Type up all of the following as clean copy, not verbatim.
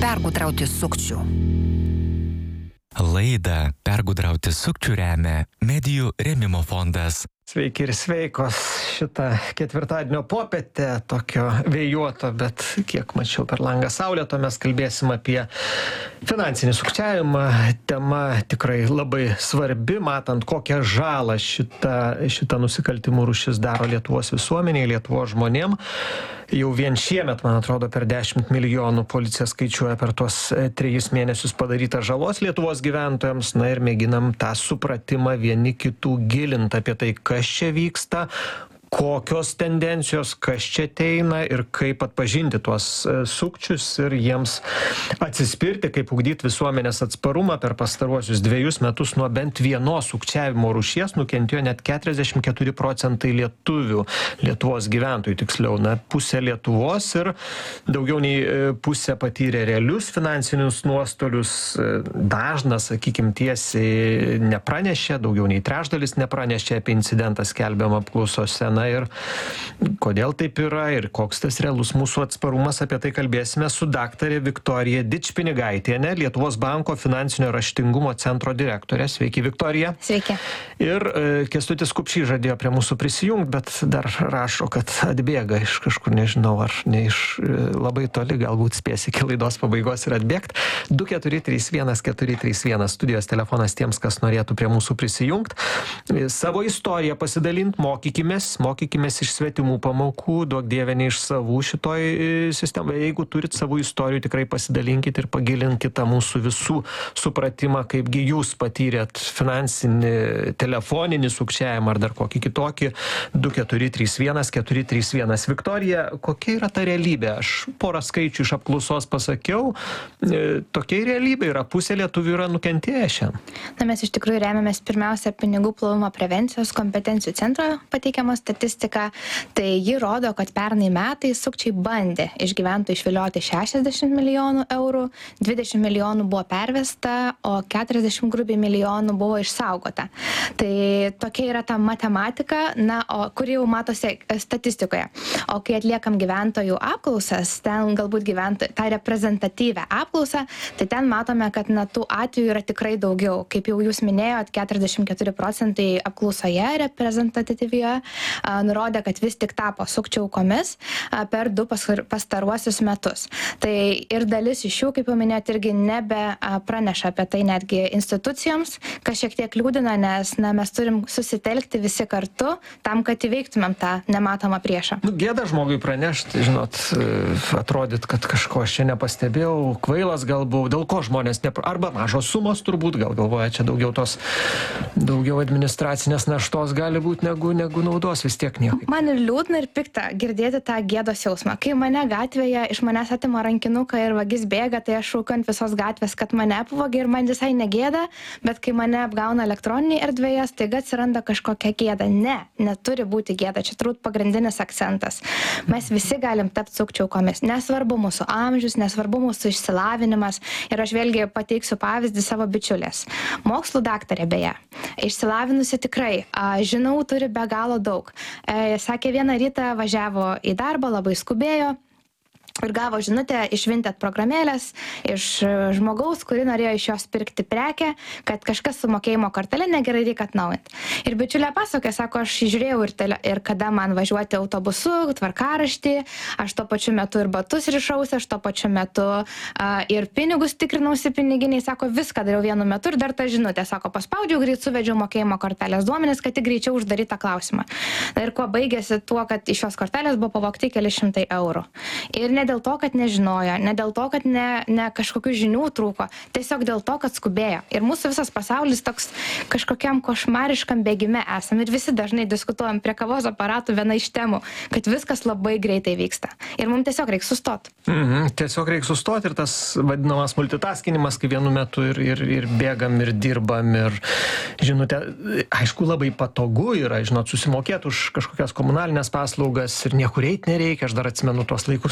pergudrauti sukčių. Laidą Pergudrauti sukčių remia Medijų rėmimo fondas. Sveiki ir sveikos šitą ketvirtadienio popietę, tokio vėjuoto, bet kiek mačiau per langą saulėto, mes kalbėsim apie finansinį sukčiavimą. Tema tikrai labai svarbi, matant kokią žalą šita nusikaltimų rūšis daro Lietuvos visuomeniai, Lietuvos žmonėm. Jau vien šiemet, man atrodo, per 10 milijonų policija skaičiuoja per tuos 3 mėnesius padarytą žalos Lietuvos gyventojams. Na ir mėginam tą supratimą vieni kitų gilint apie tai, kas čia vyksta, kokios tendencijos, kas čia ateina ir kaip atpažinti tuos sukčius ir jiems atsispirti, kaip ugdyti visuomenės atsparumą. Per pastaruosius 2 metus nuo bent vienos sukčiavimo rūšies nukentėjo net 44% lietuvių, Lietuvos gyventojų tiksliau, pusė Lietuvos, ir daugiau nei pusė patyrė realius finansinius nuostolius. Dažnas, sakykime, tiesiai nepranešė, daugiau nei trečdalis nepranešė apie incidentą skelbiamą apklausose. Ir kodėl taip yra ir koks tas realus mūsų atsparumas, apie tai kalbėsime su daktarė Viktorija Dičpinigaitienė, Lietuvos banko finansinio raštingumo centro direktorė. Sveiki, Viktorija. Sveiki. Ir Kęstutis Kupšys žadėjo prie mūsų prisijungti, bet dar rašo, kad atbėga iš kažkur, nežinau, ar ne iš labai toli, galbūt spės iki laidos pabaigos ir atbėgti. 2431431 studijos telefonas tiems, kas norėtų prie mūsų prisijungti. Savo istoriją pasidalint, mokykimės iš svetimų pamokų, duok Dieve ne iš savų šitoj sistemoje. Jeigu turit savų istorijų, tikrai pasidalinkit ir pagilinkit tą mūsų visų supratimą, kaipgi jūs patyrėt finansinį, telefoninį sukčiavimą ar dar kokį kitokį. 2431431. Viktorija, kokia yra ta realybė? Aš porą skaičių iš apklausos pasakiau. Tokia realybė yra, pusė lietuvių yra nukentėję šiandien. Mes iš tikrųjų remiamės pirmiausia pinigų plovimo prevencijos kompetencijų centro pateikiamą statistiką. Tai ji rodo, kad pernai metais sukčiai bandė iš gyventojų išvilioti 60 milijonų eurų, 20 milijonų buvo pervesta, o 40 grubiai milijonų buvo išsaugota. Tai tokia yra ta matematika, kuri jau matosi statistikoje. O kai atliekam gyventojų apklausas, ten galbūt tą reprezentatyvę apklausą, tai ten matome, kad tų atvejų yra tikrai daugiau. Kaip jau jūs minėjot, 44% apklausoje reprezentatyvioje nurodė, kad vis tik tapo sukčių aukomis per 2 pastaruosius metus. Tai ir dalis iš jų, kaip jau minėjot, irgi nebe praneša apie tai netgi institucijoms, kas šiek tiek liūdina, nes mes turim susitelkti visi kartu tam, kad įveiktumėm tą nematomą priešą. Gėda žmogui pranešti, žinot, atrodyt, kad kažko aš čia nepastebėjau, kvailas galbūt, dėl ko žmonės arba mažos sumos turbūt, gal galvoja, čia daugiau administracinės naštos gali būti negu naudos, vis tiek nieko. Man ir liūdna ir pikta girdėti tą gėdos jausmą. Kai mane gatvėje iš manęs atima rankinuką ir vagis bėga, tai aš šaukiu ant visos gatvės, kad mane apvogė ir man visai negėda, bet kai mane apgauna elektroninėje erdvėje, staiga atsiranda kažkokia gėda. Ne, neturi būti gėda. Čia turbūt pagrindinis akcentas. Mes visi galim tapti sukčių aukomis. Nesvarbu mūsų amžius, nesvarbu mūsų išsilavinimas. Ir aš vėlgi pateiksiu pavyzdį savo bičiulės. Mokslų daktarė beje. Išsilavinusi tikrai, žinau, turi be galo daug. Sakė, vieną rytą važiavo į darbą, labai skubėjo ir gavo žinutę iš Vinted programėlės, iš žmogaus, kuri norėjo iš jos pirkti prekę, kad kažkas su mokėjimo kortele negerai, reikia atnaujinti. Ir bičiulė pasakė, sako, aš žiūrėjau ir kada man važiuoti autobusu, tvarkaraštį, aš tuo pačiu metu ir batus rišausi, aš tuo pačiu metu ir pinigus tikrinausi piniginiai, sako, viską dariau vienu metu ir dar ta žinutė, sako, paspaudžiau greit, suvedžiau mokėjimo kortelės duomenis, kad tik greičiau uždarytą klausimą. Ir kuo baigėsi tuo, kad iš šios kortelės buvo pavogti keli šimtai eurų. Ir ne dėl to, kad nežinojo, ne dėl to, kad ne kažkokių žinių trūko, tiesiog dėl to, kad skubėjo. Ir mūsų visas pasaulis toks kažkokiam košmariškam bėgime esam ir visi dažnai diskutuojam prie kavos aparatų viena iš temų, kad viskas labai greitai vyksta. Ir mums tiesiog reikia sustoti. Tiesiog reikia sustoti ir tas vadinamas multitaskinimas, kai vienu metu ir bėgam, ir dirbam, ir žinote, aišku, labai patogu yra, žinot, susimokėti už kažkokias komunalinės paslaugas ir niekur eit nereikia. Aš dar atsimenu tuos laikus, kai eidavo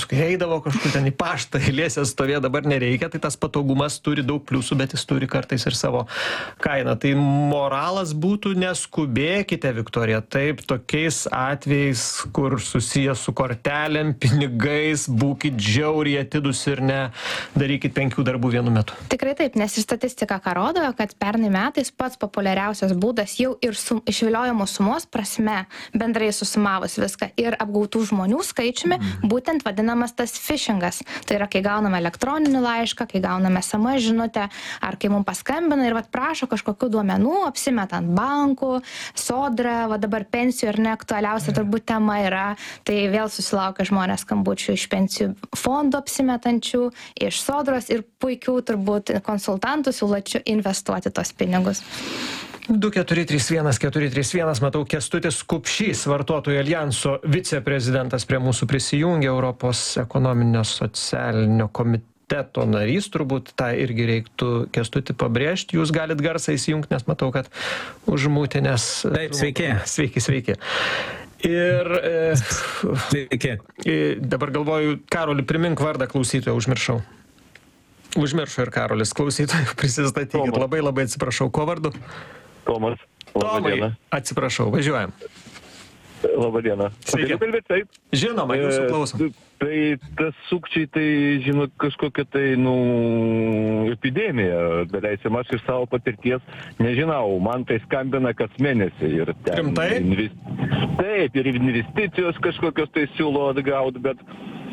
reikėdavo kažkur ten į paštą eilėse stovėt, dabar nereikia, tai tas patogumas turi daug pliusų, bet jis turi kartais ir savo kainą. Tai moralas būtų neskubėkite, Viktorija, taip, tokiais atvejais, kur susijęs su kortelėm, pinigais, būkit žiauriai atidus ir ne darykit 5 darbų vienu metu. Tikrai taip, nes ir statistika ką rodo, kad pernai metais pats populiariausias būdas jau ir išviliojimo sumos prasme bendrai susumavus viską ir apgautų žmonių skaičiumi, būtent vadinamas tas phishingas. Tai yra, kai gauname elektroninį laišką, kai gauname SMS žinutę, ar kai mums paskambina ir prašo kažkokių duomenų, apsimetant bankų, sodrą, dabar pensijų ir neaktualiausia turbūt tema yra, tai vėl susilaukia žmonės skambučių iš pensijų fondo apsimetančių, iš sodros ir puikių turbūt konsultantų siūlančių investuoti tos pinigus. 2-4-3-1-4-3-1, matau, Kęstutis Kupšys, Vartotojų aljanso viceprezidentas prie mūsų prisijungė, Europos ekonominio socialinio komiteto narys, turbūt tą irgi reiktų Kęstutį pabrėžti, jūs galit garsą įsijungti, nes matau, kad užmūtinės. Taip, sveiki. Sveiki. Ir Sveiki. Dabar galvoju, Karoli, primink vardą klausytojo, užmiršau ir Karolis, klausytojų prisistatykit, labai atsiprašau, ko vardu? Tomas. Tomai, atsiprašau, važiuojam. Labadiena. Sveiki. Taip. Žinoma, jūsų klausom. Tai tas sukčiai, tai, žinot, kažkokia tai, epidemija. Daleiskim, aš iš savo patirties nežinau, man tai skambina kas mėnesį. Ir ten rimtai? Taip, ir investicijos kažkokios tai siūlo atgauti, bet...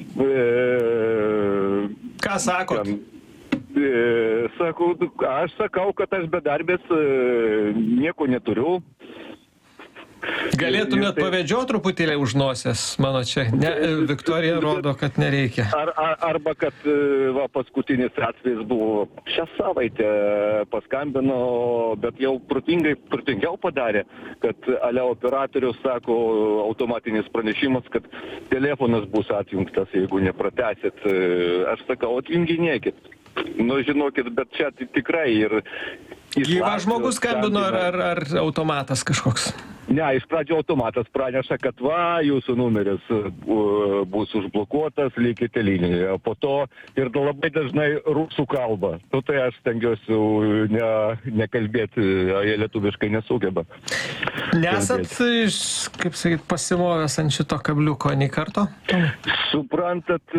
Ką sakot? Aš sakau, kad aš bedarbės nieko neturiu. Galėtumėt pavedžioti truputėlį už nosies, mano čia. Ne, Viktorija rodo, kad nereikia. Arba, kad paskutinis atvejis buvo šią savaitę paskambino, bet jau protingiau padarė, kad ale operatorius sako automatinis pranešimas, kad telefonas bus atjungtas, jeigu nepratęsit. Aš sakau, atjunginėkit. Žinokit, bet čia tikrai ir... Gyvas žmogus skambino ar automatas kažkoks? Ne, iš pradžio automatas praneša, kad jūsų numeris bus užblokuotas, likite linijoje. Po to ir labai dažnai rusų kalba. Tai aš stengiuosi nekalbėti, jie lietuviškai nesugeba. Nesat, kaip sakyt, pasimovęs ant šito kabliuko nei karto? Suprantat,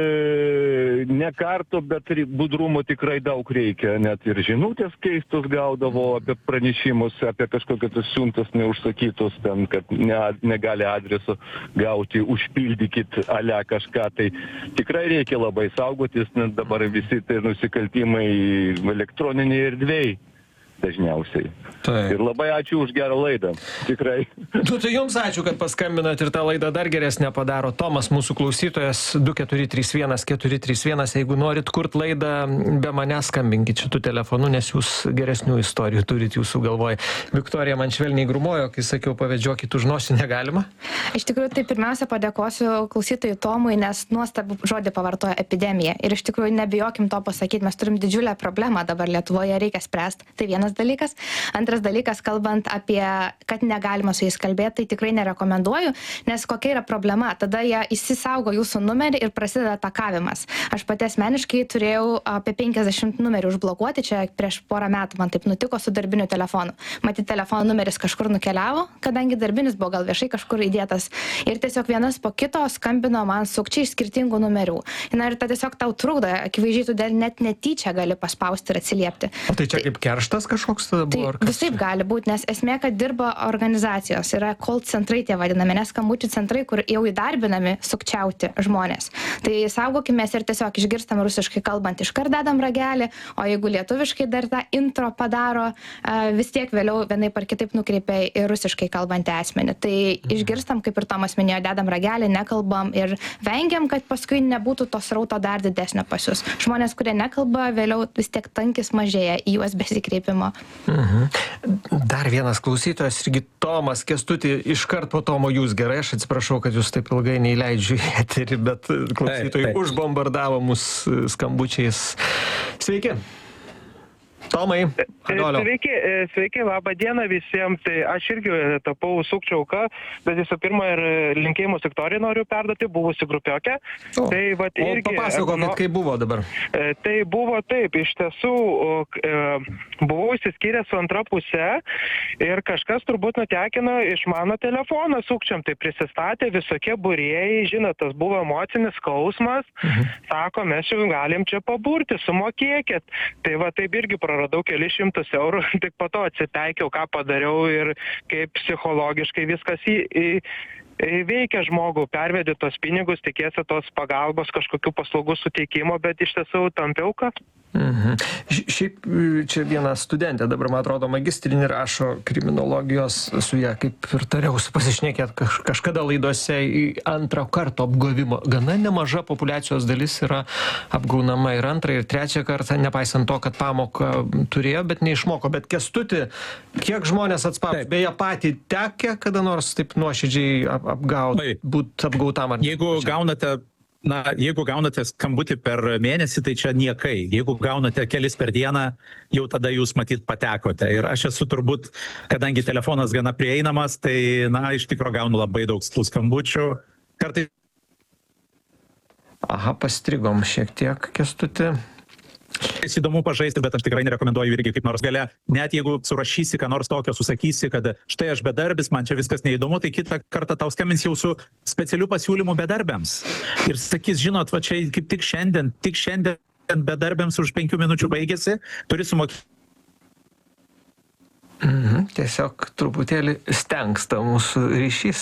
ne karto, bet budrumo tikrai daug reikia. Net ir žinutės keistus gaudavo apie pranešimus, apie kažkokias siuntas neužsakytus, ten, kad negali adresu gauti, užpildykit ale kažką. Tai tikrai reikia labai saugotis, nes dabar visi tai nusikaltimai elektroniniai erdvėj dažniausiai. Taip. Ir labai ačiū už gerą laidą. Tikrai. Tai jums ačiū, kad paskambinat ir tą laidą dar geresnę padaro. Tomas, mūsų klausytojas, 2-4-3-1-4-3-1. Jeigu norit kurt laidą, be manęs skambinkit šitų telefonų, nes jūs geresnių istorijų turit jūsų galvoj. Viktorija man švelniai grumojo, kai sakiau, pavedžiokit už nosį, negalima? Iš tikrųjų, tai pirmiausia padėkosiu klausytojui Tomui, nes nuostabų žodį pavartojo epidemija. Ir iš tikrųjų nebijokim to pasakyti, mes turim didžiulę problemą dabar Lietuvoje, reikia spręsti. Tai vienas dalykas. Antras dalykas, kalbant apie, kad negalima su jais kalbėti, tai tikrai nerekomenduoju, nes kokia yra problema. Tada jie įsisaugo jūsų numerį ir prasideda atakavimas. Aš pati asmeniškai turėjau apie 50 numerių užblokuoti, čia prieš porą metų man taip nutiko su darbiniu telefonu. Matyt, telefono numeris kažkur nukeliavo, kadangi darbinis buvo gal viešai kažkur įdėtas. Ir tiesiog vienas po kito skambino man sukčiai iš skirtingų numerių. Na ir tai tiesiog tau trukdo, akivaizdžiai tu net netyčia gali paspausti ir atsiliepti. O tai čia kaip kerštas kažkoks tada buvo? Tai visaip gali būti, nes esmė, kad dirba organizacijos, yra call centrai tie vadinami, nes skambučių centrai, kur jau įdarbinami sukčiauti žmonės. Tai saugokime ir tiesiog išgirstam rusiškai kalbant, iškart dedam ragelį, o jeigu lietuviškai dar tą intro padaro, vis tiek vėliau vienaip ar kitaip nukreipia į rusiškai kalbantį asmenį. Tai išgirstam, kaip ir Tomas minėjo, dedam ragelį, nekalbam ir vengiam, kad paskui nebūtų to srauto dar didesnio pas jūs. Žmonės, kurie nekalba, vėliau vis tiek tankis mažėja į juos besikreipimo. Dar vienas klausytojas, irgi Tomas, Kęstuti, iškart po Tomo jūs gerai, aš atsiprašau, kad jūs taip ilgai neįleidžiu į eterį, bet klausytojai užbombardavo mus skambučiais. Sveiki. Tomai, alio. Sveiki, labą dieną visiems. Tai aš irgi tapau sukčių auka, bet visų pirma ir linkėjimus Viktorijai noriu perduoti, buvusi grupiokę. Tai vat irgi... Papasakokit, kaip buvo dabar. Tai buvo taip, iš tiesų buvau įsiskyręs su antra puse ir kažkas turbūt nutekino iš mano telefoną sukčiam. Tai prisistatė visokie būrėjai, žinot, tas buvo emocinis skausmas. Sako, mes jau galim čia paburti, sumokėkit. Tai va taip irgi praradau kelis šimtus eurų, tik po to atsitaikiau, ką padariau ir kaip psichologiškai viskas veikia žmogų, pervedi tos pinigus, tikėsi tos pagalbos, kažkokių paslaugų suteikimo, bet iš tiesų tampiauka. Šiaip čia viena studentė, dabar man atrodo magistrinį rašo kriminologijos, su ją kaip ir tariausi pasišnekėt kažkada laidose į antrą karto apgavimo. Gana nemaža populiacijos dalis yra apgaunama ir antrą, ir trečią kartą, nepaisant to, kad pamoką turėjo, bet neišmoko. Bet Kęstuti, kiek žmonės atspaus? Beje, patį tekę kada nors taip nuoširdžiai apgauti, būt apgautam ar ne? Jeigu gaunate skambutį per mėnesį, tai čia niekai. Jeigu gaunate kelis per dieną, jau tada jūs matyt patekote. Ir aš esu turbūt, kadangi telefonas gana prieinamas, tai, iš tikro gaunu labai daug skambučių. Kartais... Aha, pastrigom šiek tiek, Kęstuti. Įdomu pažaisti, bet aš tikrai nerekomenduoju irgi kaip nors gale. Net jeigu surašysi, ką nors tokio susakysi, kad štai aš bedarbis, man čia viskas neįdomu, tai kitą kartą tau skambins jau su specialiu pasiūlymu bedarbiams. Ir sakys, žinot, va čia kaip tik šiandien bedarbiams už 5 minučių baigėsi, turi sumokėti. Tiesiog truputėlį stengsta mūsų ryšys.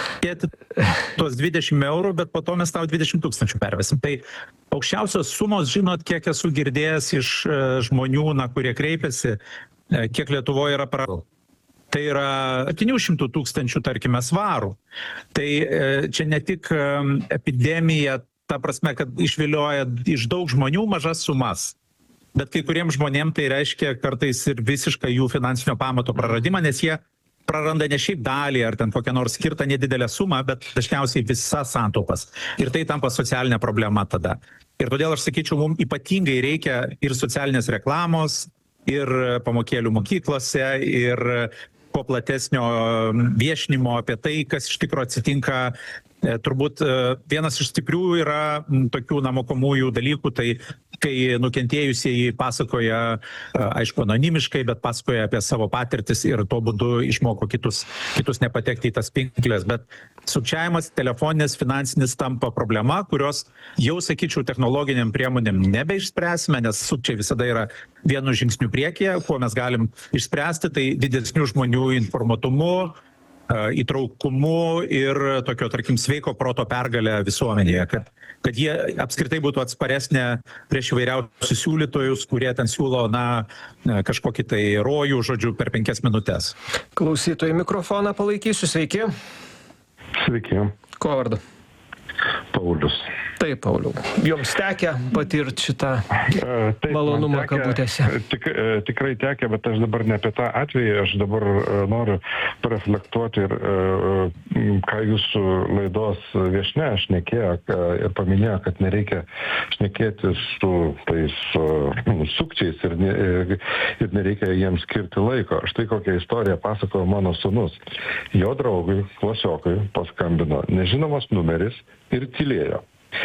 Tuos 20 eurų, bet po to mes tau 20 000 pervesim. Tai aukščiausios sumos, žinot, kiek esu girdėjęs iš žmonių, kurie kreipiasi, kiek Lietuvoje yra Tai yra 700 000, tarkime, svarų. Tai čia ne tik epidemija, ta prasme, kad išvilioja iš daug žmonių mažas sumas. Bet kai kuriems žmonėms tai reiškia kartais ir visišką jų finansinio pamato praradimą, nes jie praranda ne šiaip dalį ar ten kokią nors skirtą nedidelę sumą, bet dažniausiai visas santaupas. Ir tai tampa socialinė problema tada. Ir todėl aš sakyčiau, mums ypatingai reikia ir socialinės reklamos, ir pamokėlių mokyklose, ir kuo platesnio viešinimo apie tai, kas iš tikrųjų atsitinka. Turbūt vienas iš stiprių yra tokių mokomųjų dalykų, tai kai nukentėjusieji pasakoja, aišku, anonimiškai, bet pasakoja apie savo patirtis ir tuo būdu išmoko kitus nepatekti į tas pinklės. Bet sukčiavimas telefoninis, finansinis tampa problema, kurios jau, sakyčiau, technologiniam priemonėm nebeišspręsime, nes sukčiai visada yra vienu žingsniu priekyje, kuo mes galim išspręsti, tai didesnių žmonių informuotumu, įtraukumu ir tokio, tarkim, sveiko proto pergalę visuomenėje, kad jie apskritai būtų atsparesnė prieš įvairiausius siūlytojus, kurie ten siūlo, kažkokį tai rojų, žodžiu, per 5 minutes. Klausytojai, mikrofoną palaikysiu, sveiki. Sveiki. Ko vardu? Paulius. Taip, Pauliau. Jums tekę patirti šitą malonumą kabutėse? Tikrai tekę, bet aš dabar ne apie tą atvejį, aš dabar noriu pareflektuoti ir ką jūsų laidos viešnia šnekėjo ir paminėjo, kad nereikia šnekėti su tais sukčiais ir nereikia jiems skirti laiko. Štai kokią istoriją pasakojo mano sūnus. Jo draugui, klasiokui, paskambino nežinomas numeris ir tylėjo.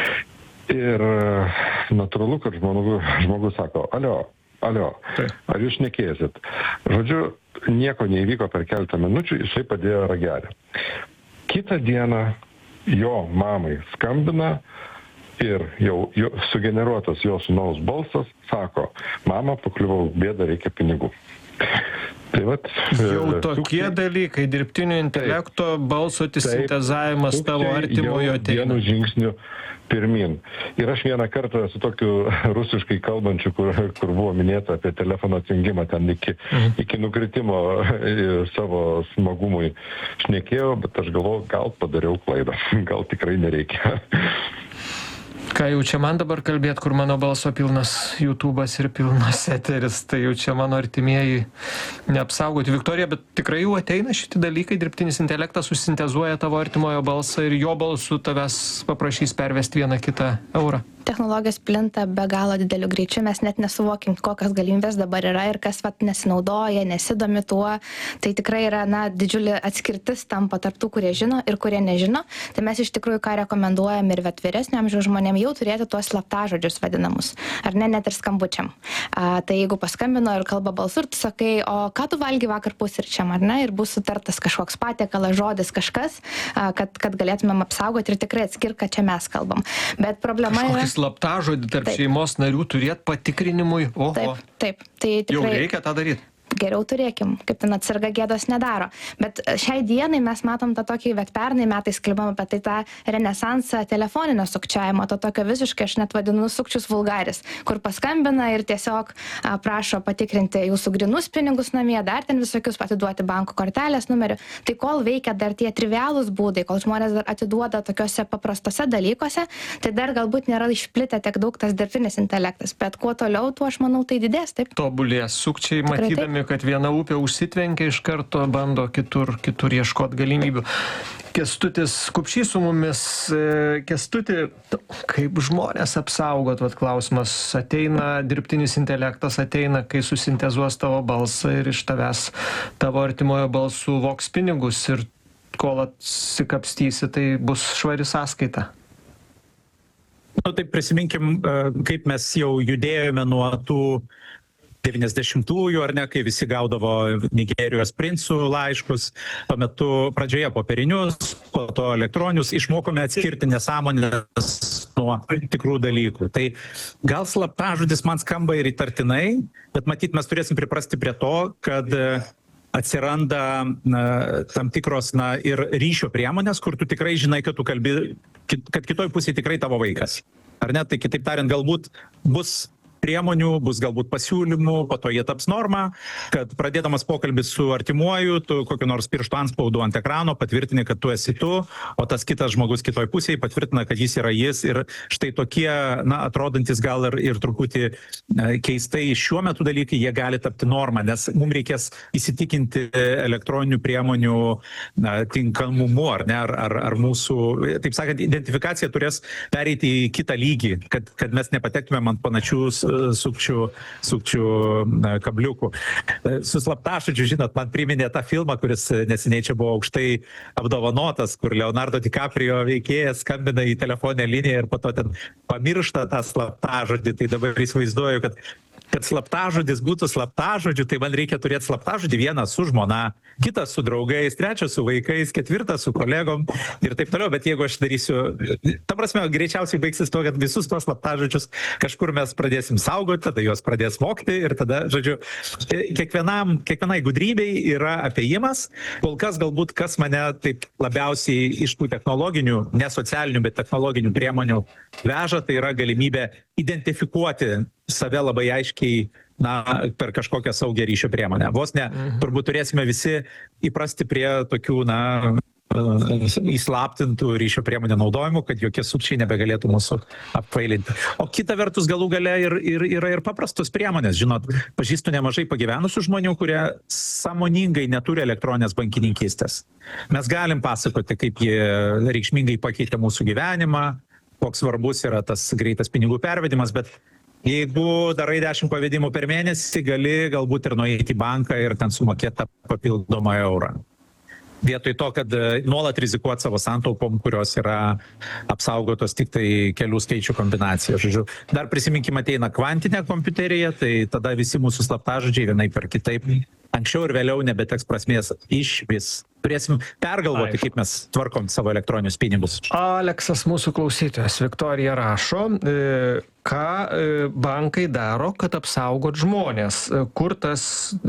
Ir natūralu, kad žmogus sako, alio, ar jūs šnekėsit? Žodžiu, nieko neįvyko per keletą minučių, jisai padėjo ragelį. Kitą dieną jo mamai skambina ir jau sugeneruotas jo sūnaus balsas sako, mama, pakliuvau bėdą, reikia pinigų. Tai vat, jau tokie dalykai, dirbtinio intelekto, balso sintezavimas tavo artimojo ateina. Vienu žingsniu pirmin. Ir aš vieną kartą su tokiu rusiškai kalbančiu, kur buvo minėta apie telefono atsijungimą, ten iki nukritimo savo smagumui šnekėjau, bet aš galvoju, gal padariau klaidą, gal tikrai nereikia. Ką jau čia man dabar kalbėt, kur mano balso pilnas YouTube'as ir pilnas eteris, tai jau čia mano artimieji neapsaugoti. Viktorija, bet tikrai jau ateina šitie dalykai, dirbtinis intelektas susintezuoja tavo artimojo balsą ir jo balsu tavęs paprašys pervesti 1 kitą eurą? Technologijos plinta be galo dideliu greičiu, mes net nesuvokim, kokios galimybės dabar yra ir kas nesinaudoja, nesidomi tuo. Tai tikrai yra didžiulė atskirtis tampa tarp tų, kurie žino ir kurie nežino. Tai mes iš tikrųjų ką rekomenduojam ir vyresnio amžiaus žmonėm jau turėti tuos slaptažodžius vadinamus, ar ne, net ir skambučiam. Tai jeigu paskambino ir kalba balsu ir tu sakai, o ką tu valgy vakar pusryčiam, ar ne, ir bus sutartas kažkoks patiekalas, žodis, kažkas, kad galėtumėm apsaugoti ir tikrai atskirti, kad čia mes kalbam. Bet problema yra... Slaptažodį tarp šeimos narių turėt patikrinimui. Oho. Taip. Tai tikrai... Jau reikia tą daryti. Geriau turėkim, kaip ten atsarga gėdos nedaro. Bet šiai dienai mes matom tą tokį, bet pernai metais kalbam apie tai tą renesansą telefoninio sukčiavimo, to tokio visiškai, aš net vadinu sukčius vulgaris, kur paskambina ir tiesiog prašo patikrinti jūsų grinus pinigus namie, dar ten visokius atiduoti banko kortelės numerį. Tai kol veikia dar tie trivialūs būdai, kol žmonės dar atiduoda tokiuose paprastose dalykuose, tai dar galbūt nėra išplitę tiek daug tas dirbtinis intelektas. Bet kuo toliau, tuo aš manau tai didės, taip. Tobulės sukčiai, matydami, kad viena upė užsitvenkia, iš karto bando kitur ieškoti galimybių. Kęstutis Kupšys su mumis. Kęstuti, kaip žmonės apsaugot, klausimas, ateina dirbtinis intelektas, ateina, kai susintezuos tavo balsą ir iš tavęs tavo artimojo balsų voks pinigus ir kol atsikapstysi, tai bus švari sąskaita. Tai prisiminkim, kaip mes jau judėjome nuo tų 90-ųjų, ar ne, kai visi gaudavo Nigerijos princų laiškus, tuo metu pradžioje popierinius, po to elektroninius, išmokome atskirti nesąmonės nuo tikrų dalykų. Tai gal slaptažodis man skamba ir įtartinai, bet matyt mes turėsim priprasti prie to, kad atsiranda tam tikros ir ryšio priemonės, kur tu tikrai žinai, kad tu kalbi, kad kitoj pusėje tikrai tavo vaikas. Ar ne? Tai kitaip tariant, galbūt bus priemonių, bus galbūt pasiūlymų, po to jie taps norma, kad pradėdamas pokalbį su artimuoju, tu kokiu nors pirštu antspaudu ant ekrano patvirtini, kad tu esi tu, o tas kitas žmogus kitoj pusėje patvirtina, kad jis yra jis. Ir štai tokie, atrodantis gal ir truputį keistai šiuo metu dalykai, jie gali tapti norma, nes mums reikės įsitikinti elektroninių priemonių tinkamumu, ar ne, ar mūsų, taip sakant, identifikacija turės pereiti į kitą lygį, kad mes nepatektumėm ant panašius sukčių kabliukų. Su slaptažodžiu, žinot, man priminė tą filmą, kuris neseniai čia buvo aukštai apdovanotas, kur Leonardo DiCaprio veikėjas skambina į telefoninę liniją ir po to ten pamiršta tą slaptažodį. Tai dabar įsivaizduoju, kad slaptažodis būtų slaptažodžiu, tai man reikia turėti slaptažodį vieną su žmona, kitą su draugais, trečią su vaikais, ketvirtą su kolegom ir taip toliau. Bet jeigu aš darysiu, ta prasme, greičiausiai baigsis to, kad visus tos slaptažodžius kažkur mes pradėsim saugoti, tada juos pradės mokti ir tada, žodžiu, kiekvienai gudrybei yra apėjimas. Kol kas galbūt, kas mane taip labiausiai iš tų technologinių, ne socialinių, bet technologinių priemonių veža, tai yra galimybė identifikuoti save labai aiškiai, per kažkokią saugią ryšio priemonę. Vos ne, turbūt turėsime visi įprasti prie tokių, įslaptintų ryšio priemonių naudojimų, kad jokie sukčiai nebegalėtų mūsų apkvailinti. O kita vertus galų gale yra ir paprastos priemonės. Žinot, pažįstu nemažai pagyvenusių žmonių, kurie sąmoningai neturi elektroninės bankininkystės. Mes galim pasakoti, kaip jie reikšmingai pakeitė mūsų gyvenimą, koks svarbus yra tas greitas pinigų pervedimas, bet jeigu darai 10 pavedimų per mėnesį, gali galbūt ir nueiti į banką ir ten sumokėti tą papildomą eurą. Vietoj to, kad nuolat rizikuoti savo santaupom, kurios yra apsaugotos tik tai kelių skaičių kombinacija. Žodžiu, dar prisiminkime, ateina kvantinė kompiuterija, tai tada visi mūsų slaptažodžiai vienaip ar kitaip anksčiau ir vėliau nebeteks prasmės išvis. Turėsim pergalvoti, kaip mes tvarkom savo elektroninius pinigus. Aleksas, mūsų klausytojas, Viktorija rašo, ką bankai daro, kad apsaugot žmonės, kur tas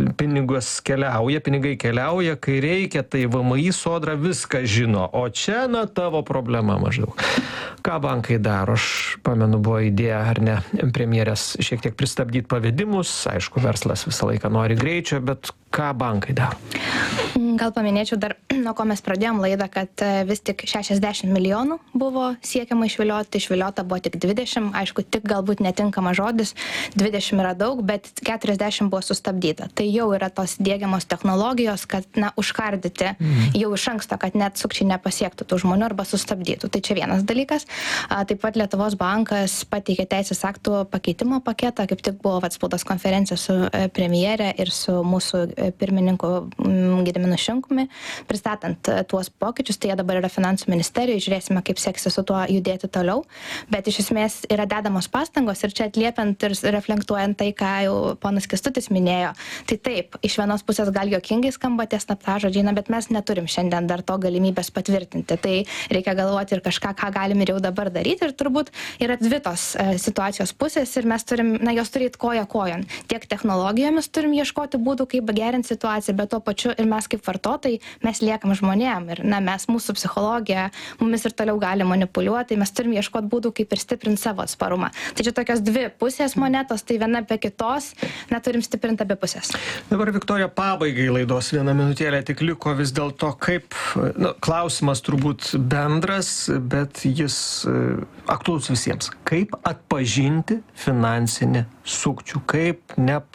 pinigai keliauja, kai reikia, tai VMI, Sodra viską žino, o čia, tavo problema maždaug. Ką bankai daro? Aš pamenu, buvo idėja, ar ne, premjerės šiek tiek pristabdyti pavedimus, aišku, verslas visą laiką nori greičio, bet ką bankai daro? Gal paminėčiau dar, nuo ko mes pradėjom laidą, kad vis tik 60 milijonų buvo siekiama išvilioti buvo tik 20, aišku, tik tik galbūt netinkamas žodis, 20 yra daug, bet 40 buvo sustabdyta. Tai jau yra tos diegiamos technologijos, kad užkardyti jau iš anksto, kad net sukčiai nepasiektų tų žmonių arba sustabdytų. Tai čia vienas dalykas. Taip pat Lietuvos bankas pateikė teisės aktų pakeitimo paketą, kaip tik buvo spaudos konferencija su premjere ir su mūsų pirmininku Gediminu Šinkumi, pristatant tuos pokyčius. Tai jie dabar yra finansų ministerijoje, žiūrėsime, kaip seksis su tuo judėti toliau. Bet iš esmės yra dedamos pastangos ir čia atliepiant ir reflektuojant tai, ką jau ponas Kęstutis minėjo. Tai taip, iš vienos pusės gal juokingai skamba tie slaptažodžiai, bet mes neturim šiandien dar to galimybės patvirtinti. Tai reikia galvoti ir kažką, ką galim ir jau dabar daryti. Ir turbūt yra dvi tos situacijos pusės ir mes turim, jos turi koja kojon. Tiek technologijomis turim ieškoti būdų, kaip gerinti situaciją, bet tuo pačiu ir mes kaip vartotojai, mes liekam žmonėm. Ir mes, mūsų psichologija, mumis ir toliau gali manipuliuoti, mes turim ieškoti būdų, kaip ir stiprinti savo atsparumą. Tai čia tokios dvi pusės monetos, tai viena be kitos, turim stiprinti abi pusės. Dabar, Viktorija, pabaigai laidos 1 minutėlė tik liko vis dėlto, kaip, klausimas turbūt bendras, bet jis aktualus visiems. Kaip atpažinti finansinį sukčių, kaip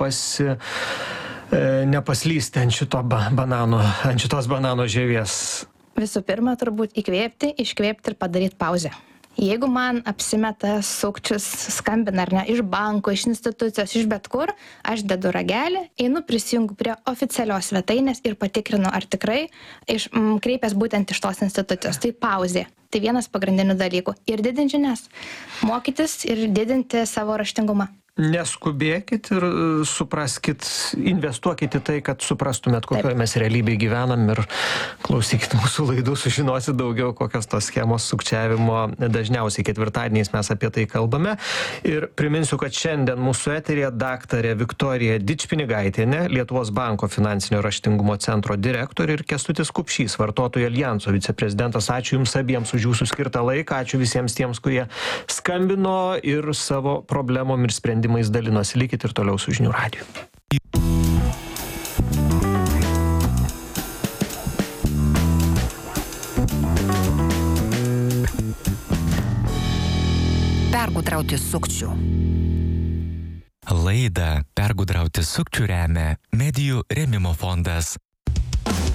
nepaslysti ant šitos banano žievės? Visų pirma, turbūt įkvėpti, iškvėpti ir padaryti pauzę. Jeigu man apsimeta sukčius, skambina ar ne, iš banko, iš institucijos, iš bet kur, aš dedu ragelį, einu prisijungiu prie oficialios svetainės ir patikrinu, ar tikrai kreipęs būtent iš tos institucijos. Tai pauzė. Tai vienas pagrindinių dalykų. Ir didinti žinias. Mokytis ir didinti savo raštingumą. Neskubėkit ir supraskit, investuokit į tai, kad suprastumėt, kokioje mes realybėje gyvenam ir klausykit mūsų laidų, sužinosit daugiau, kokios tos schemos sukčiavimo. Dažniausiai ketvirtadieniais mes apie tai kalbame. Ir priminsiu, kad šiandien mūsų eteryje daktarė Viktorija Dičpinigaitienė, Lietuvos banko finansinio raštingumo centro direktorė, ir Kęstutis Kupšys, Vartotojų aljanso viceprezidentas. Ačiū Jums abiems už Jūsų skirtą laiką. Ačiū visiems tiems, kurie skambino ir savo problemom ir sprendimais dalinosi. Likit ir toliau su Žinių radiju. Pergudrauti sukčių. Laidą Pergudrauti sukčių remia Medijų rėmimo fondas.